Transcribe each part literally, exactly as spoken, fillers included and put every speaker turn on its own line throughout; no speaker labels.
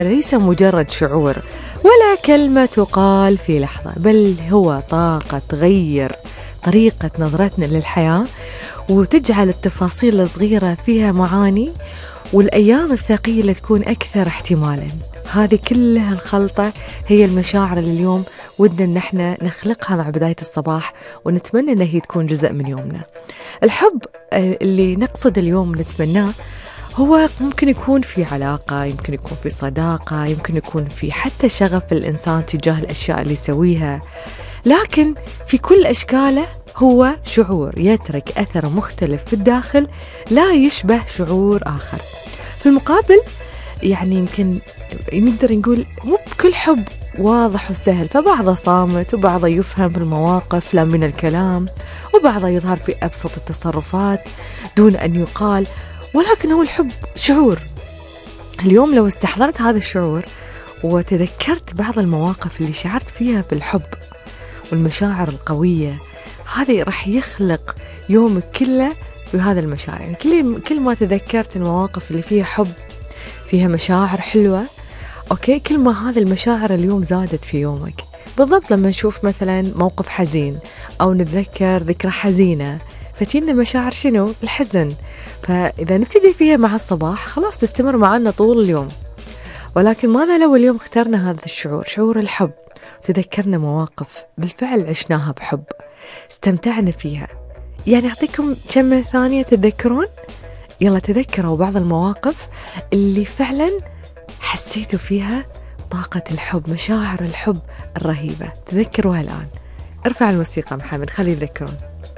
ليس مجرد شعور ولا كلمة تقال في لحظة، بل هو طاقة تغير طريقة نظرتنا للحياة وتجعل التفاصيل الصغيرة فيها معاني، والأيام الثقيلة تكون أكثر احتمالاً. هذه كلها الخلطة هي المشاعر اللي اليوم ودنا إن احنا نخلقها مع بداية الصباح، ونتمنى إن هي تكون جزء من يومنا. الحب اللي نقصد اليوم نتمناه هو ممكن يكون في علاقة، يمكن يكون في صداقة، يمكن يكون في حتى شغف الإنسان تجاه الأشياء اللي يسويها، لكن في كل أشكاله هو شعور يترك أثر مختلف في الداخل لا يشبه شعور آخر. في المقابل يعني يمكن نقدر نقول مو بكل حب واضح وسهل، فبعضه صامت وبعضه يفهم بالمواقف لا من الكلام، وبعضه يظهر في أبسط التصرفات دون أن يقال، ولكن هو الحب شعور. اليوم لو استحضرت هذا الشعور وتذكرت بعض المواقف اللي شعرت فيها بالحب والمشاعر القوية، هذه راح يخلق يومك كله بهذا المشاعر. يعني كل كل ما تذكرت المواقف اللي فيها حب، فيها مشاعر حلوة، أوكي، كل ما هذا المشاعر اليوم زادت في يومك. بالضبط لما نشوف مثلا موقف حزين أو نتذكر ذكرى حزينة فتينا مشاعر شنو؟ الحزن. فإذا نبتدي فيها مع الصباح خلاص تستمر معنا طول اليوم. ولكن ماذا لو اليوم اخترنا هذا الشعور، شعور الحب، تذكرنا مواقف بالفعل عشناها بحب، استمتعنا فيها؟ يعني أعطيكم كم ثانية تتذكرون؟ يلا تذكروا بعض المواقف اللي فعلا حسيتوا فيها طاقة الحب، مشاعر الحب الرهيبة، تذكروها الآن. ارفع الموسيقى محمد، خلي يذكرون.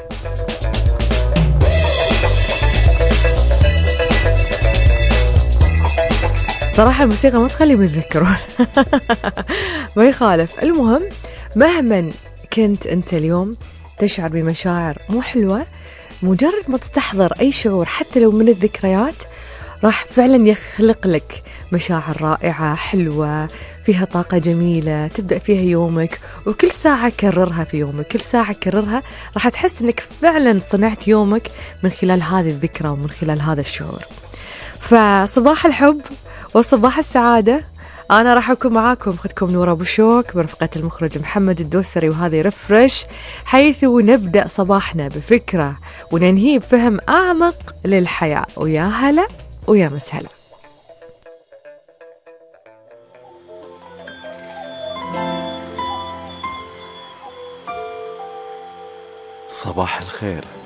صراحة الموسيقى ما تخليهم يتذكرون ما يخالف. المهم مهما كنت أنت اليوم تشعر بمشاعر مو حلوة، مجرد ما تستحضر أي شعور حتى لو من الذكريات راح فعلا يخلق لك مشاعر رائعة حلوة فيها طاقة جميلة تبدأ فيها يومك. وكل ساعة كررها في يومك، كل ساعة كررها راح تحس أنك فعلا صنعت يومك من خلال هذه الذكرى ومن خلال هذا الشعور. فصباح الحب وصباح السعادة، أنا راح أكون معاكم أختكم نورة أبو شوك برفقة المخرج محمد الدوسري، وهذه رفرش، حيث نبدأ صباحنا بفكرة وننهيه بفهم أعمق للحياة. ويا هلا ويا مسهلا.
صباح الخير.